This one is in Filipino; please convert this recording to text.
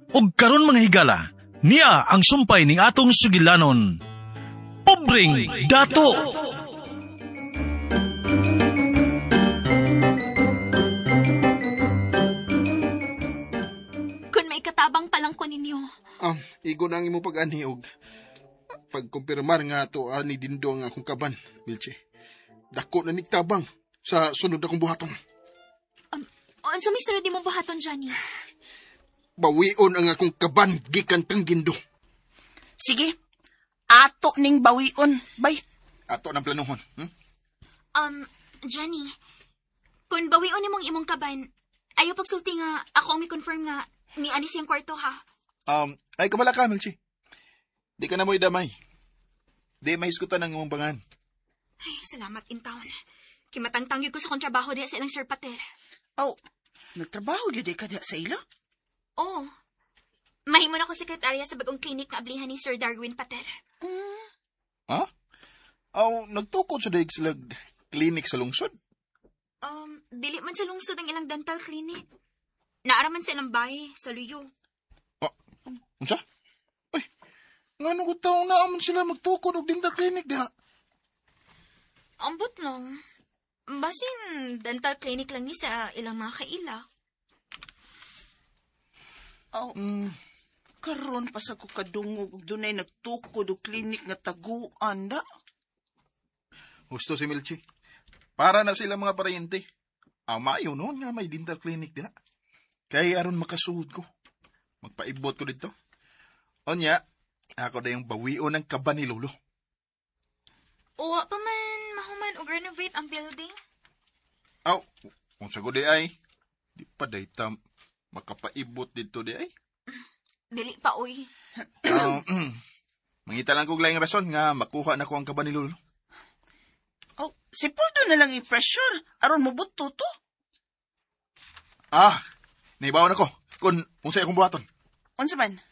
ug karon mga higala, niya ang sumpay ning atong sugilanon. Pobreng dato! Kung may katabang palang ko ninyo. Igo na ang imo pag-ani og pagkumpirmar nga to ani dindo ang akong kaban, Milche. Dako na nigtabang sa sunod akong buhaton. Sa may sunod mo buhaton, Johnny? Bawion ang akong kaban gikan kang gindo. Sige, ato ning bawion, bay. Ato ng planuhon. Johnny, kung bawion nimong imong kaban, ayaw pagsulti nga ako ang may-confirm nga ni Anis yung kwarto, ha? Ay kamala ka, Milche. Di ka na mo'y damay. Di may iskutan ang imong pangan. Ay, salamat in town. Kimatangtang yun ko sa kontrabaho diya sa ilang Sir Pater. Nagtrabaho di ka diya sa ila? Oo. Mahimo na ko sekretarya sa bagong klinik na ablihan ni Sir Darwin Pater. Ha? Nagtukod sa daig sila klinik sa lungsod? Dili man sa lungsod ang ilang dental clinic. Naaraman sa ilang bahay, sa Luyo. Unsa? Ay, nga nung taong naaman sila magtukod og dental clinic diha. Ambot lang. Basin, dental clinic lang ni sa ilang mga kaila. Karon pa sa ko kadungog ug dunay nagtukod og klinik nga taguan da. Gusto si Milchi. Para na sila mga paryente. Mayo noon nga may dental clinic diha. Kaya aron makasuhod ko. Magpaibot ko dito. Onya, ako na yung bawion ng kaban ni Lolo. Uwa pa man, mahuman og renovate ang building. Kung sago di ay, di pa day tam makapaibot dito di ay. Dili pa, uy. Mangita lang kong laing rason nga makuha na ko ang kaban ni Lolo. Si Poldo na lang i-pressure. Aron mo buto to. Naibawan ako. Kung sa'yo akong buhaton. Unsa man?